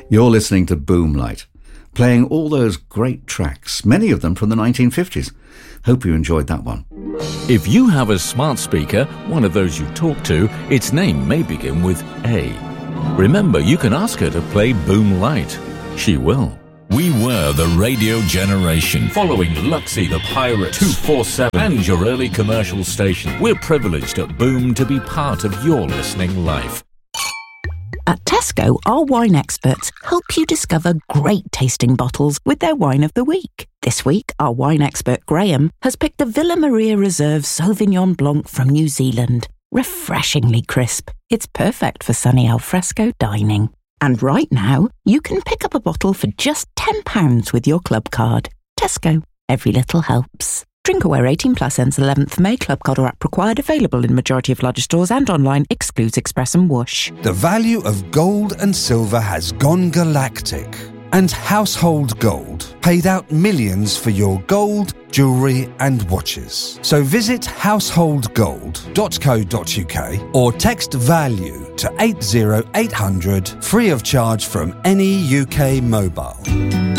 You're listening to Boomlight, playing all those great tracks, many of them from the 1950s. Hope you enjoyed that one. If you have a smart speaker, one of those you talk to, its name may begin with A. Remember, you can ask her to play Boomlight. She will. We were the radio generation, following Luxy the Pirate, 247, and your early commercial station. We're privileged at Boom to be part of your listening life. At Tesco, our wine experts help you discover great tasting bottles with their wine of the week. This week, our wine expert Graham has picked the Villa Maria Reserve Sauvignon Blanc from New Zealand. Refreshingly crisp, it's perfect for sunny alfresco dining. And right now, you can pick up a bottle for just £10 with your club card. Tesco, every little helps. Drinkaware 18 plus ends 11th May. Club card or app required. Available in majority of larger stores and online. Excludes Express and Whoosh. The value of gold and silver has gone galactic. And Household Gold paid out millions for your gold, jewellery and watches. So visit householdgold.co.uk or text VALUE to 80800 free of charge from any UK mobile.